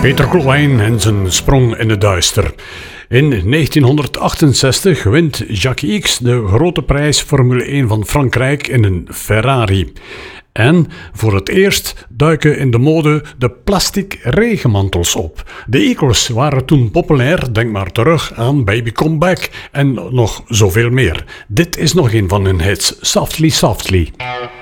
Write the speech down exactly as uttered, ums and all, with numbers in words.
Peter Koolwijn en zijn sprong in het duister. In negentienhonderdachtenzestig wint Jacky Ickx de grote prijs Formule één van Frankrijk in een Ferrari. En voor het eerst duiken in de mode de plastic regenmantels op. De Eagles waren toen populair, denk maar terug aan Baby Come Back en nog zoveel meer. Dit is nog een van hun hits, Softly Softly.